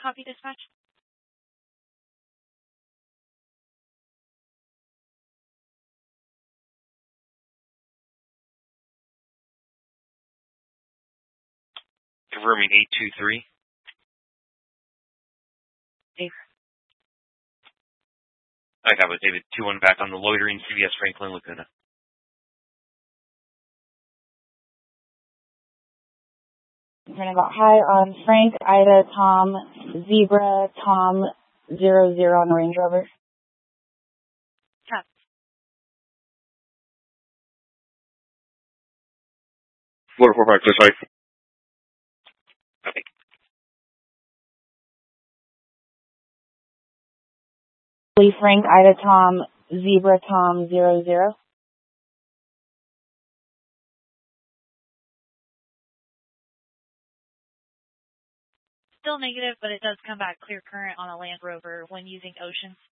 Copy dispatch. Confirming 823. I got with David 2-1 back on the loitering CVS Franklin Laguna. Hi, Frank, Ida, Tom, Zebra, Tom, 00 on the Range Rover. Tap. Florida 45, clear sight. Okay. Frank, Ida, Tom, Zebra, Tom, 00. Still negative, but it does come back clear current on a Land Rover when using Ocean.